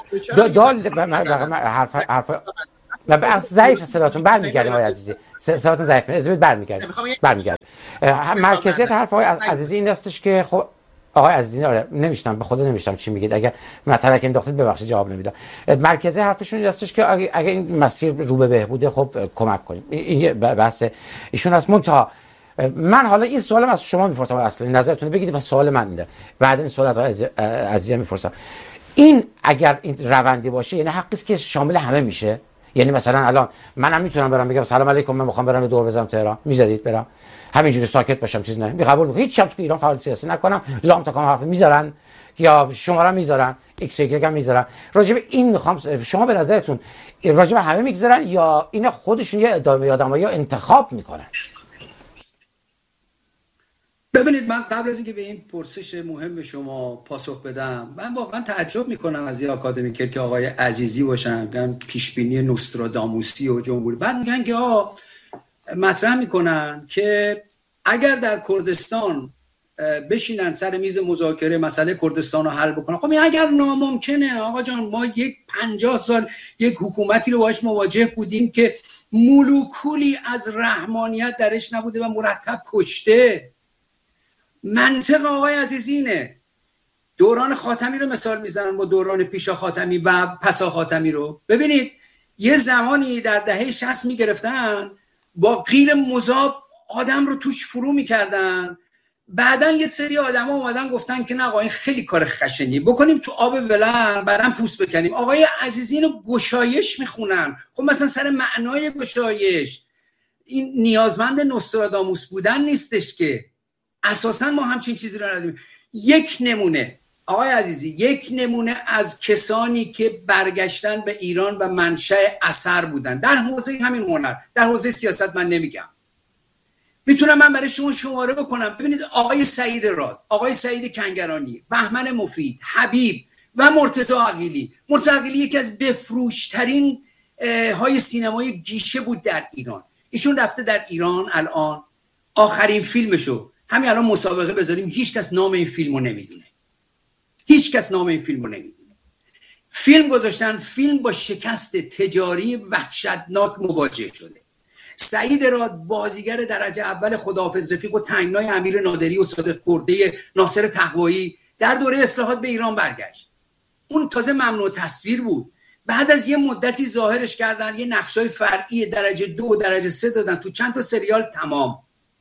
[SPEAKER 2] دال حرف حرف و از ضعیف صداتون برمیگردیم آقای عزیزی، صداتون ضعیف است، برمیگردیم برمیگردیم مرکزیت حرف آقای عزیزی این هستش که خب آقای عزیزی آره نمیشتم به خدا نمیشتم چی میگید، اگر مطلب که انداختید ببخشید جواب نمیدم. مرکزی حرفشون این هستش که اگر این مسیر رو به بهبوده خب کمک کنیم، این بحث ایشون از منتها. من حالا این سوالم از شما میپرسم اصلا نظرتون بگید و سوال من اینه، بعد این سوال از آقای عزیزی میپرسم. این اگر این روندی باشه یعنی حقی است که شامل همه میشه؟ یعنی مثلا الان منم میتونم برام بگم سلام علیکم من میخوام برام دور بزنم تهران، میذارید برام همینجوری ساکت باشم چیز نه می قبول میکنم، هیچ چم تو ایران فعال سیاسی نکنم، لام تا کام حرف میذارن یا شماره میذارن ایکس ایگرگ هم میذارن. راجب این میخوام شما به نظرتون راجب همه میگذارن یا این خودشون یه ادامه آدمایی یا انتخاب میکنن؟
[SPEAKER 4] ببینید من قبل از اینکه به این پرسش مهم شما پاسخ بدم، من واقعا تعجب میکنم از این آکادمیکر که آقای عزیزی باشن میگن پیش بینی نوستراداموسی و جمهوری، بعد میگن که آقا مطرح میکنن که اگر در کردستان بشینن سر میز مذاکره مسئله کردستان رو حل بکنن، خب این اگر ناممکنه آقا جان، ما یک پنجاه سال یک حکومتی رو باهاش مواجه بودیم که مولکولی از رحمانیت درش نبوده و مرتب کشته. منطق آقای عزیزی اینه، دوران خاتمی رو مثال میزنن با دوران پیشا خاتمی و پسا خاتمی رو. ببینید یه زمانی در دهه شصت میگرفتن با غیر مذاب آدم رو توش فرو میکردن بعدن یه سری آدما اومدن گفتن که نه آقا این خیلی کار خشنی بکنیم تو آب ولر بعدن پوست بکنیم. آقای عزیزی اینو گشایش میخونن. خب مثلا سر معنای گشایش این نیازمند نوستراداموس بودن نیستش که، اساسا ما همچین چیزی رو نداریم. یک نمونه آقای عزیزی، یک نمونه از کسانی که برگشتن به ایران و منشأ اثر بودن در حوزه همین هنر، در حوزه سیاست من نمیگم، میتونم من برای شما شماره بکنم. ببینید آقای سعید راد، آقای سعید کنگرانی، بهمن مفید، حبیب و مرتضی عقیلی. مرتضی عقیلی یکی از بفروشترین های سینمای گیشه بود در ایران. ایشون رفته در ایران الان آخرین فیلمشو همین الان مسابقه بذاریم، هیچ کس نام این فیلمو نمیدونه، هیچ کس نام این فیلمو نمیدونه. فیلم گذاشتن، فیلم با شکست تجاری وحشتناک مواجه شده. سعید راد بازیگر درجه اول خداحافظ رفیق و تنگنای امیر نادری و صادق کرده ناصر تقوایی در دوره اصلاحات به ایران برگشت. اون تازه ممنوع تصویر بود. بعد از یه مدتی ظاهرش کردن، یه نقشای فرعی درجه دو و درجه سه دادن تو چند تا سریال. تمام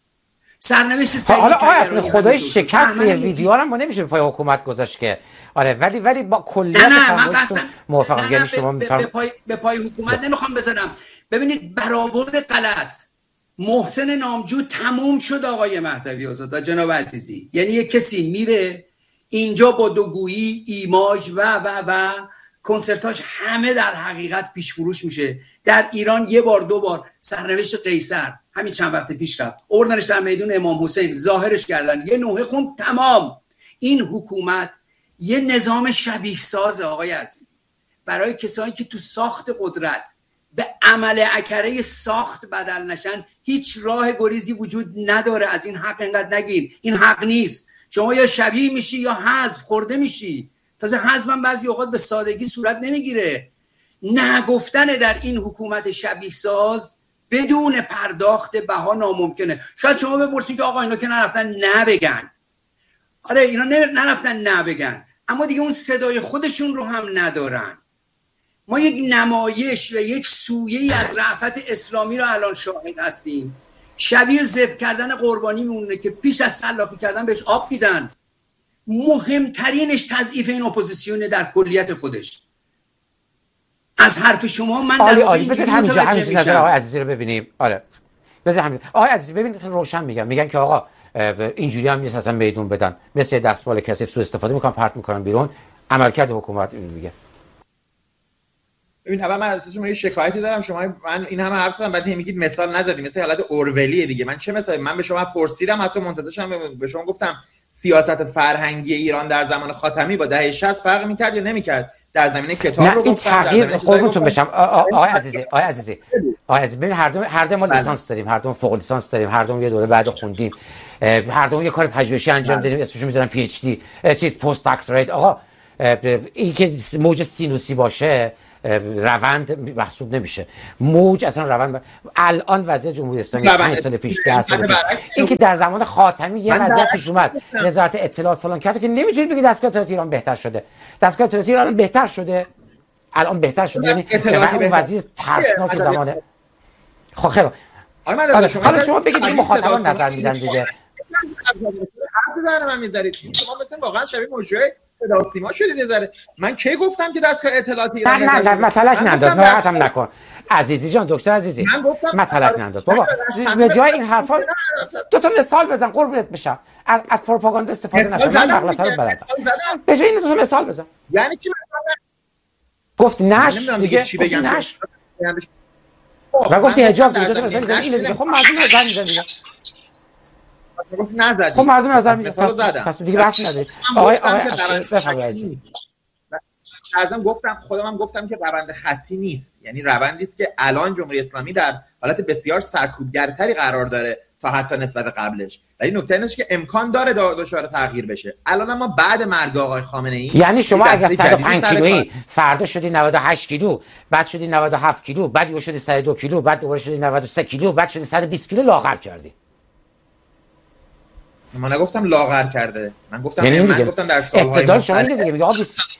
[SPEAKER 4] سرنوشت سعید.
[SPEAKER 2] حالا آقا اصلا خدای شکست یه ویدیو هم ما نمیشه به پای حکومت گذاشت که آره، ولی ولی با کلیت فرمایشتون موافقم. یعنی شما
[SPEAKER 4] به پای به پای حکومت نمیخوام بذارم. ببینید برآورد غلط محسن نامجو تموم شد آقای مهدوی آزاد جناب عزیزی. یعنی یه کسی میره اینجا با دوگویی، ایماژ و و و کنسرتاش همه در حقیقت پیش فروش میشه. در ایران یه بار دو بار سرنوشت قیصر همین چند وقت پیش رفت، اوردنش در میدون امام حسین، ظاهرش کردن، یه نوحه خون. تمام. این حکومت یه نظام شبیه ساز آقای عزیزی برای کسانی که تو ساخت قدرت به عمل اکره ساخت بدل نشن. هیچ راه گریزی وجود نداره. از این حق اینقدر نگیر، این حق نیست. شما یا شبیه میشی یا حذف خورده میشی. تازه حذف هم بعضی اوقات به سادگی صورت نمیگیره. نگفتن در این حکومت شبیه ساز بدون پرداخت بها ناممکنه. شاید شما بپرسید که آقا اینا که نرفتن نبگن. آره اینا نرفتن نبگن، اما دیگه اون صدای خودشون رو هم ندارن. ما یک نمایش و یک سویه‌ای از رأفت اسلامی رو الان شاهد هستیم. شبیه ذبح کردن قربانی میمونه که پیش از سلاخی کردن بهش آب میدن. مهمترینش تضعیف این اپوزیسیون در کلیت خودش. از حرف شما من
[SPEAKER 2] آلی آلی بذار همینجا همینجا نظر آقای عزیزی رو ببینیم. آره بذار همینجا آقای عزیزی ببین روشن میگم، میگن که آقا اینجوری هم نیست اصلا میدون بدن، مثل دستمال کثیف سوء استفاده میکنن پرت میکنن بیرون. عملکرد حکومت این میگه.
[SPEAKER 3] ببین اول من از شما یه شکایتی دارم. شما من این همه حرف زدم بعد میگید مثال نزدید، مثل حالت اورولیه دیگه. من چه مثالی؟ من به شما پرسیدم، حتی منتظرشم به شما گفتم سیاست فرهنگی ایران در زمان خاتمی با دهه شصت فرق میکرد یا نمیکرد؟ در زمینه کتاب رو گفتم،
[SPEAKER 2] تغییر قربونتون بشم آقای عزیزی. آقای عزیزی آقای عزیزی ببین هر دو هر دو ما لیسانس داریم، هر دو فوق لیسانس داریم، هر دو یه دوره بعد خوندیم، هر دو یه کار پژوهشی انجام دادیم، اسمشو میذارم پی اچ دی چیز پست دکترات. آقا این که موج سینوسی باشه روند محسوب نمیشه. موج اصلا روند ب... الان وضعیت جمهوری اسلامی پنج سال پیش ده سال پیش این که در زمان خاتمی یه وضعیت پیش اومد، وزارت اطلاعات فلان کرد که نمیتونید بگید دستگاه اطلاعات ایران بهتر شده. دستگاه اطلاعات ایران بهتر شده، الان بهتر شده. یعنی اون وضعیت ترسناک زمانه. خب خیلی حالا شما بگید این مخاطبان نظر میدن دیگه.
[SPEAKER 3] حرف دارم من میذارید شما مثلا واقعا شبیه موضوع صدا سیما شدید یه ذره. من کی گفتم که دستگاه اطلاعاتی ایران
[SPEAKER 2] نه نه نه مطلق ننداز، ناراحتم نکن عزیزی جان، دکتر عزیزی مطلق ننداز بابا. به جای این حرفا دو تا مثال بزن قربونت بشم. از, از پروپاگاندا استفاده نکن، من مغلطه رو بلدم. به جای این دو تا مثال بزن.
[SPEAKER 3] یعنی چی؟
[SPEAKER 2] گفت نش دیگه، چی بگم نش و گفتی حجاب دیگه، دو تا مثال اینه دیگه. خب مردم نظر میدن دیگه.
[SPEAKER 3] نزدید.
[SPEAKER 2] خب مردم نظر میدن پس دیگه بحث ندارید. آقای آقای بفرمایید.
[SPEAKER 3] ازم گفتم خودم هم گفتم که روند خطی نیست، یعنی روندی است که الان جمهوری اسلامی در حالت بسیار سرکوبگرتری قرار داره تا حتی نسبت قبلش، ولی نکته اینه که امکان داره دچار تغییر بشه. الان اما بعد مرگ آقای خامنه ای،
[SPEAKER 2] یعنی شما اگر صد و پنج کیلویی فردا شدی نود و هشت کیلو، بعد شدی نود و هفت کیلو، بعد یهو شدی صد و دو کیلو، بعد دوباره شدی نود و سه کیلو، بعد شدی صد و بیست کیلو، لاغر کردی.
[SPEAKER 3] من نگفتم لاغر کرده، من گفتم
[SPEAKER 2] یعنی
[SPEAKER 3] من گفتم در سالهای
[SPEAKER 2] استدلال شما اینه دیگه، میگه آقا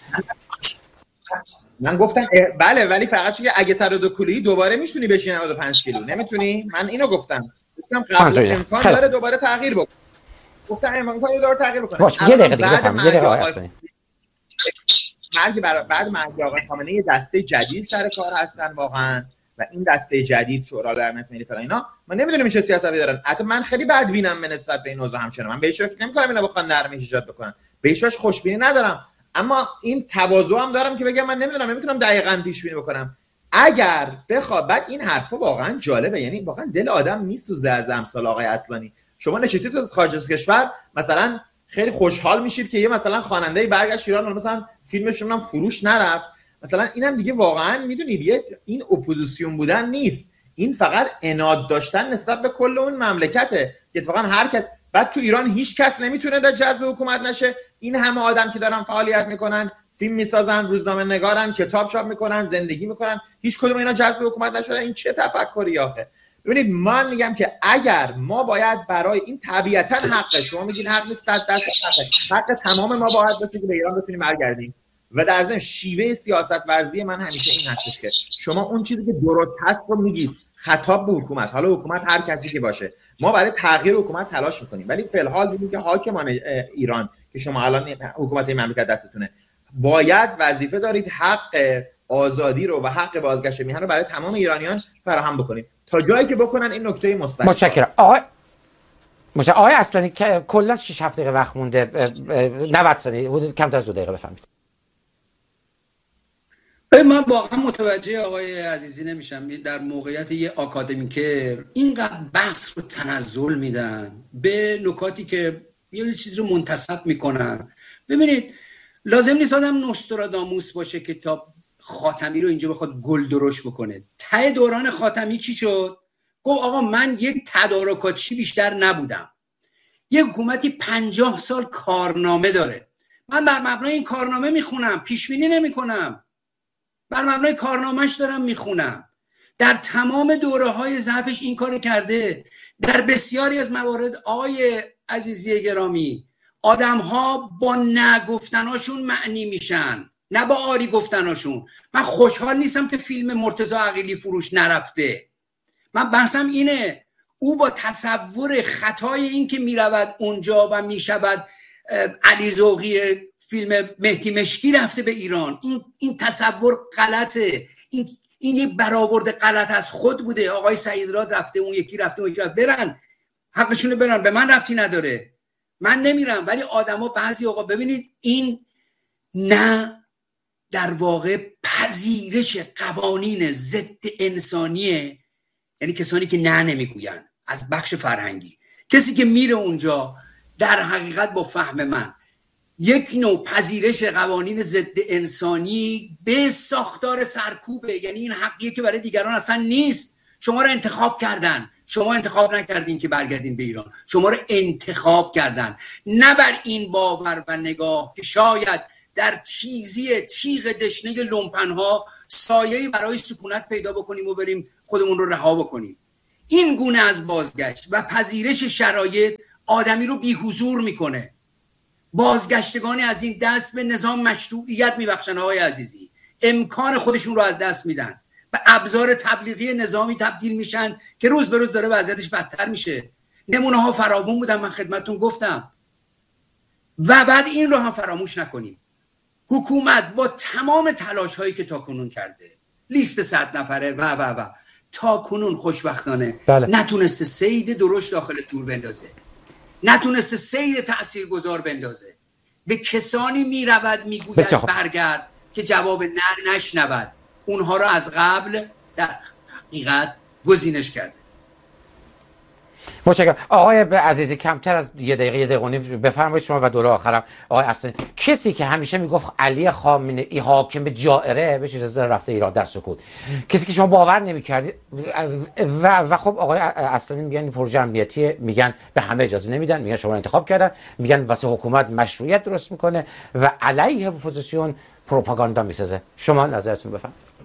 [SPEAKER 3] من گفتم بله، ولی فقط چون اگه صد و دو کیلویی دوباره میتونی بشی نود و پنج کیلو، نمیتونی. من اینو گفتم، گفتم قبل امکان داره دوباره تغییر بکنه. گفتن امکان داره تغییر بکنه.
[SPEAKER 2] باش یه دقیقه دیگه بفهم. یه دقیقه آقای اصلانی.
[SPEAKER 3] مرگ برای بعد مرگ آقای خامنه‌ای دسته جدید سر کار هستن واقعا و این دسته جدید شورای امنیت ملی فلان اینا من نمیدونم چه سیاستی دارن. حتی من خیلی بدبینم به نسبت به این موضوع همچنان. من به هیچ وجه نمی‌کنم اینا بخوان نرمی ایجاد بکنن. به هیچ وجه خوشبینی ندارم. اما این تواضع هم دارم که بگم من نمیدونم نمیتونم دقیقاً پیش بینی بکنم. اگر بخواد بعد این حرفا واقعا جالبه، یعنی واقعا دل آدم میسوزه از امثال آقای اصلانی. شما نشستید تو خارج از کشور مثلا خیلی خوشحال میشید که یه مثلا خواننده برگشت ایران مثلا فیلمشون هم فروش نرفت مثلا. اینم دیگه واقعا میدونید این اپوزیسیون بودن نیست، این فقط عناد داشتن نسبت به کل اون مملکته که اتفاقا هر کس بعد تو ایران هیچ کس نمیتونه در جذب حکومت نشه. این همه آدم که دارن فعالیت میکنن، فیلم میسازن، روزنامه نگارن، کتاب چاپ میکنن، زندگی میکنن، هیچ کدوم اینا جذب حکومت نشده. این چه تفکری آخه؟ ببینید من میگم که اگر ما باید برای این طبیعتا حقه، شما میگین حق نیست، صد درصد حقه، حق تمام ما باید باشه که به ایران بتونیم برگردیم. و در ضمن شیوه سیاست ورزی من همیشه این هستش که شما اون چیزی که درست هست رو میگید خطاب به حکومت، حالا حکومت هر کسی که باشه، ما برای تغییر حکومت تلاش میکنیم، ولی فی الحال میگیم که حاکمان ایران که شما الان حکومت این مملکت دستتونه، باید وظیفه دارید حق آزادی رو و حق بازگشت میهن رو برای تمام ایرانیان فراهم بکنید تا جایی که بکنن. این نکته مثبت.
[SPEAKER 2] متشکرم آقای متشکرم آقای اصلانی که کلا شش هفت دقیقه وقت مونده، نود ثانیه حدود کمتر از دو دقیقه بفهمید.
[SPEAKER 4] من واقعا متوجه آقای عزیزی نمیشم در موقعیت یه آکادمیکر اینقدر بحث رو تنزل میدن به نکاتی که یه چیز رو منتسب میکنن. ببینید لازم نیست آدم نوستراداموس باشه که تا خاتمی رو اینجا بخواد گل درشت بکنه. ته دوران خاتمی چی شد؟ گفت آقا من یک تدارکاتچی بیشتر نبودم، یک حکومتی پنجاه سال کارنامه داره، من بر مبنای این کارنامه میخونم، پیش بینی نمیکنم، بر مبنای کارنامه‌اش دارم میخونم. در تمام دوره‌های ضعفش این کارو کرده. در بسیاری از موارد آقای عزیزی گرامی آدم‌ها با نگفتناشون معنی میشن، نه با آری گفتناشون. من خوشحال نیستم که فیلم مرتضی عقیلی فروش نرفته. من بحثم اینه او با تصور خطای این که میرود اونجا و میشود علی ذوقی فیلم مهدی مشکی رفته به ایران، این این تصور غلطه. این این یک برآورد غلط از خود بوده. آقای سعیدراد رفته، اون یکی رفته، اون یکی رفته، برن حقشونه برن، به من ربطی نداره، من نمیرم. ولی آدما بعضی آقا ببینید این نه در واقع پذیرش قوانین ضد انسانیه، یعنی کسانی که نه نمیگوین از بخش فرهنگی، کسی که میره اونجا در حقیقت با فهم من یک نوع پذیرش قوانین ضد انسانی به ساختار سرکوبه. یعنی این حقیه که برای دیگران اصلا نیست. شما رو انتخاب کردن، شما انتخاب نکردین که برگردین به ایران، شما رو انتخاب کردن. نه بر این باور و نگاه که شاید در چیزی تیغ دشنه لومپنها سایه‌ای برای سکونت پیدا بکنیم و بریم خودمون رو رها بکنیم. این گونه از بازگشت و پذیرش شرایط آدمی رو بی حضور میکنه. بازگشتگانی از این دست به نظام مشروعیت میبخشن آقای عزیزی، امکان خودشون رو از دست میدن، به ابزار تبلیغی نظامی تبدیل میشن که روز به روز داره وضعیتش بدتر میشه. نمونه ها فراوون بودن، من خدمتتون گفتم. و بعد این رو هم فراموش نکنیم، حکومت با تمام تلاش هایی که تا کنون کرده، لیست صد نفره و و و تا کنون خوشبختانه بله. نتونسته سید درشت داخل تور بندازه، نتونسته سید تاثیرگذار بندازه. به کسانی میرود میگوید برگرد که جواب نه نشنود. اونها رو از قبل در حقیقت گزینش کرده.
[SPEAKER 2] متشکرم آقای عزیزی. کمتر از یه دقیقه یه دقیقه نیم بفرمایید شما و دوره آخرم آقای اصلانی. کسی که همیشه میگفت علی خامنه ای حاکم جائره بهش اجازه رفته ایران در سکوت، کسی که شما باور نمی‌کردید و و خب آقای اصلانی میگن پروژه امنیتی، میگن به همه اجازه نمیدن، میگن شما رو انتخاب کردن، میگن واسه حکومت مشروعیت درست میکنه و علیه اپوزیسیون پروپاگاندا میسازه. شما نظرتون بفرمایید.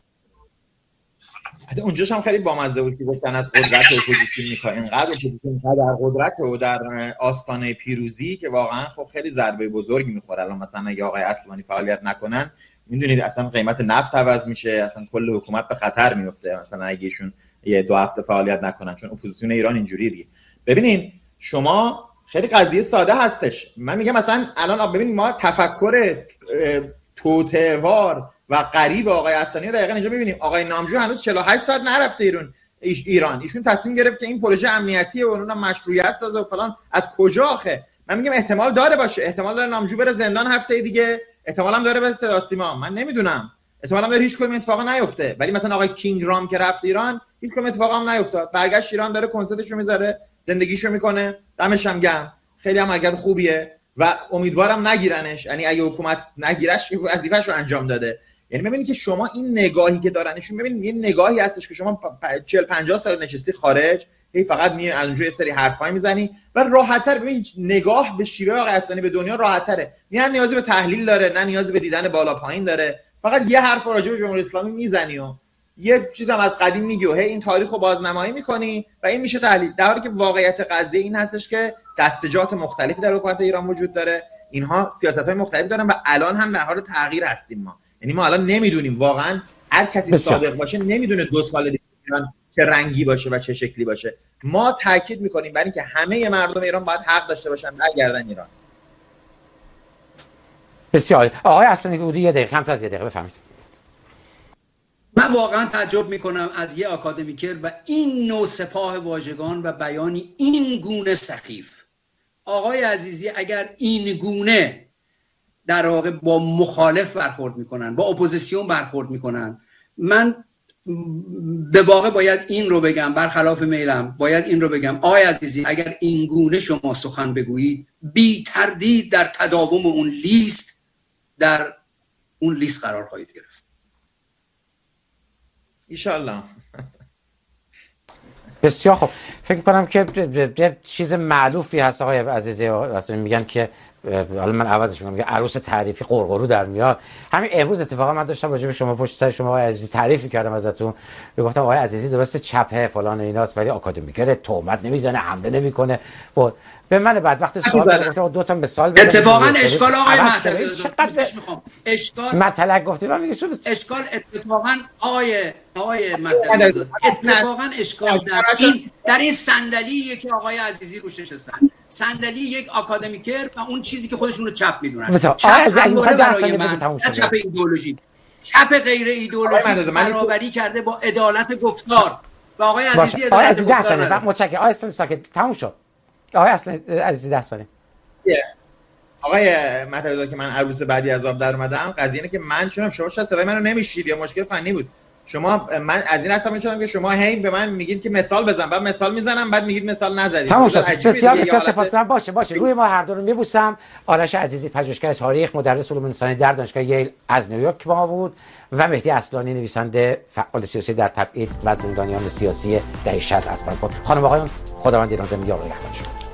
[SPEAKER 3] حتی اونجاش هم خیلی بامزه بود که گفتن از قدرت اپوزیسیون میخواد، اینقدر اپوزیسیون اینقدر در قدرت و در آستانه پیروزی که واقعا خب خیلی ضربه بزرگی میخوره. الان مثلا اگه آقای اصلانی فعالیت نکنن، میدونید اصلا قیمت نفت عوض میشه، اصلا کل حکومت به خطر میفته مثلا اگه ایشون یه دو هفته فعالیت نکنن، چون اپوزیسیون ایران اینجوریه دیگه. ببینین شما خیلی قضیه ساده هستش. من میگم مثلا الان ببین ما تفکر توطئه‌وار و غریب آقای اصلانی رو دقیقاً اینجا می‌بینیم. آقای نامجو هنوز چهل و هشت ساعت نرفته ایران ایران ایشون تصمیم گرفت که این پروژه امنیتی و اونم مشروعیت داده و فلان. از کجا آخه؟ من میگم احتمال داره باشه، احتمال داره نامجو بره زندان هفته دیگه، احتمال هم داره به صدا سیما، من نمیدونم، احتمال هم داره هیچ کدوم اتفاقا نیفته. ولی مثلا آقای کینگ رام که رفت ایران هیچ کدوم اتفاق هم نیفتاد، برگشت ایران داره کنسرتشو میذاره، زندگیشو میکنه، دمش هم گرم، خیلی هم حرکت خوبیه و امیدوارم نگیرنش. یعنی اگه حکومت نگیرش وظیفه‌شو انجام داده. یعنی ببینید که شما این نگاهی که دارنشون، ببینید یه نگاهی هستش که شما چهل پنجاه سال نشستی خارج، هی فقط می از اونجا یه سری حرفای میزنی و راحت‌تر. ببین نگاه به شیوه آقای اصلانی به دنیا راحت‌تره، نه نیازی به تحلیل داره، نه نیازی به دیدن بالا پایین داره، فقط یه حرف راجع به جمهوری اسلامی میزنی و یه چیز هم از قدیم میگی و هی این تاریخو بازنمایی میکنی و این میشه تحلیل. در حالی که واقعیت قضیه این هستش که دستجات مختلفی در حکومت ایران وجود داره، اینها سیاست‌های مختلفی دارن و الان هم در حال تغییر هستیم ما. یعنی ما الان نمیدونیم واقعا، هر کسی بسیار صادق باشه نمیدونه دو سال دیگه ایران چه رنگی باشه و چه شکلی باشه. ما تاکید میکنیم بر اینکه همه مردم ایران باید حق داشته باشن برگردن ایران.
[SPEAKER 2] بسیار. آقای اصلانی بودی یه دقیقه، کم تا از یه دقیقه بفهمید.
[SPEAKER 4] من واقعا تعجب میکنم از یه آکادمیکر و این نوع سپاه واژگان و بیانی این گونه سخیف. آقای عزیزی اگر این گونه در واقع با مخالف برخورد میکنن، با اپوزیسیون برخورد میکنن، من به واقع باید این رو بگم، برخلاف میلم باید این رو بگم آقای عزیزی اگر این گونه شما سخن بگویید بی تردید در تداوم اون لیست در اون لیست قرار خواهید گرفت
[SPEAKER 3] ایشالله.
[SPEAKER 2] بسیار خب. فکر کنم که یه چیز معلوفی هست آقای عزیزی، اصلا میگن که حالا من عوضش میگم، عروس تعریفی قرقرو در میاد. همین امروز اتفاقا من داشتم راجع به شما پشت سر شما آقای عزیزی تعریف کردم ازتون، میگفتم آقای عزیزی درسته چپه فلان ایناست ولی آکادمیکره، تهمت نمیزنه، حمله نمیکنه. بود به من بعد وقت سوال گفتم دو تا مثال بزنم.
[SPEAKER 4] اتفاقا اشکال آقای مهدوی میخوام اشکال
[SPEAKER 2] مطلق گفتید من میگم شو
[SPEAKER 4] اشکال اتفاقا آقای آقای مهدوی اتفاقا اشکال در این در این صندلیه که آقای عزیزی روش نشستن، صندلی یک آکادمیکر و اون چیزی که خودشون رو چپ میدونن. چپ همواره برای من چپ ایدئولوژی، چپ غیر ایدئولوژی برابری کرده با عدالت گفتار و آقای عزیزی عدالت گفتار نداره.
[SPEAKER 2] متشکرم. آقای اصلا ساکت تموم شد. آقای اصلا عزیزی ده ثانیه.
[SPEAKER 3] آقای مهدوی که من عروس بعدی از آب در اومدم، قضیه اینه که من چونم شما شاید صدای منو نمیشید یا مشکل فنی بود. شما من از این حساب می‌شدم که شما هی به من میگید که مثال بزن، بعد مثال میزنم، بعد میگید مثال نزدید.
[SPEAKER 2] تمام شد. بسیار بسیار سپاسگزارم. باشه باشه روی ما هر دو رو میبوسم. آرش عزیزی پژوهشگر تاریخ، مدرس علوم انسانی در دانشگاه ییل از نیویورک با ما بود و مهدی اصلانی نویسنده فعال سیاسی در تبعید و زندانیان سیاسی دهه شصت از فرانکفورت. خانم آقایان خداوند ایران زمین یار و نگهدارشون.